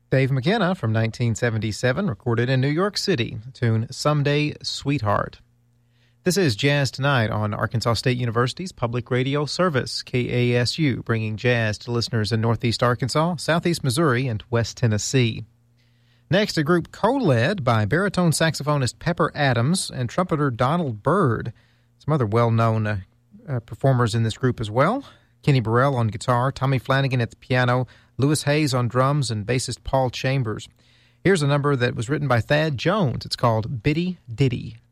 Dave McKenna from 1977, recorded in New York City, the tune Someday Sweetheart. This is Jazz Tonight on Arkansas State University's public radio service, KASU, bringing jazz to listeners in Northeast Arkansas, Southeast Missouri, and West Tennessee. Next, a group co-led by baritone saxophonist Pepper Adams and trumpeter Donald Byrd. Some other well-known performers in this group as well. Kenny Burrell on guitar, Tommy Flanagan at the piano, Lewis Hayes on drums, and bassist Paul Chambers. Here's a number that was written by Thad Jones. It's called Biddy Diddy.